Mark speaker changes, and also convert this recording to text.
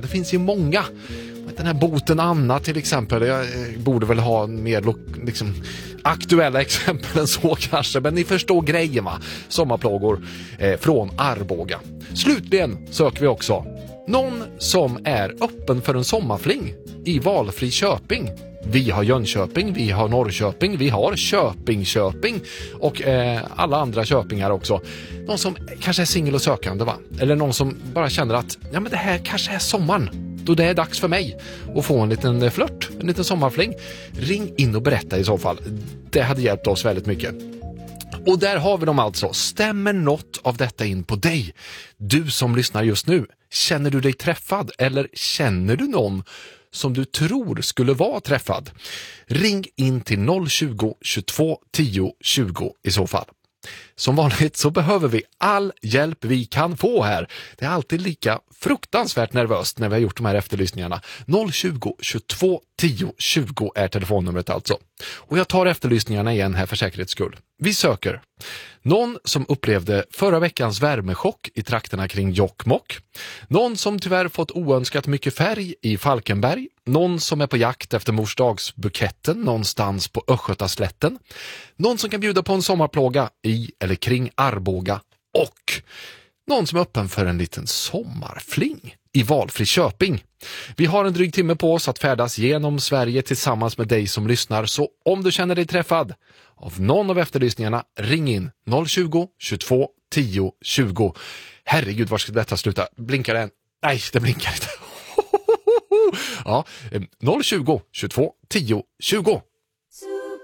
Speaker 1: Det finns ju många. Den här boten Anna till exempel, jag borde väl ha mer liksom, aktuella exempel än så kanske, men ni förstår grejen va? Sommarplågor från Arboga. Slutligen söker vi också någon som är öppen för en sommarfling i valfri Köping. Vi har Jönköping, vi har Norrköping, vi har Köping och alla andra Köpingar också. Någon som kanske är singel och sökande va? Eller någon som bara känner att ja, men det här kanske är sommaren. Då det är dags för mig att få en liten flört, en liten sommarfling. Ring in och berätta i så fall. Det hade hjälpt oss väldigt mycket. Och där har vi dem alltså. Stämmer något av detta in på dig? Du som lyssnar just nu, känner du dig träffad? Eller känner du någon som du tror skulle vara träffad? Ring in till 020 22 10 20 i så fall. Som vanligt så behöver vi all hjälp vi kan få här. Det är alltid lika fruktansvärt nervöst när vi har gjort de här efterlysningarna. 020 22 10 20 är telefonnumret alltså. Och jag tar efterlysningarna igen här för säkerhets skull. Vi söker någon som upplevde förra veckans värmechock i trakterna kring Jokkmokk. Någon som tyvärr fått oönskat mycket färg i Falkenberg. Någon som är på jakt efter morsdagsbuketten någonstans på Östgötaslätten. Någon som kan bjuda på en sommarplåga i eller kring Arboga. Och någon som är öppen för en liten sommarfling i valfri Köping. Vi har en dryg timme på oss att färdas genom Sverige tillsammans med dig som lyssnar. Så om du känner dig träffad av någon av efterlysningarna, ring in 020 22 10 20. Herregud, var ska detta sluta? Blinkar den? Nej, det blinkar inte. Ja, 020 22 10 20.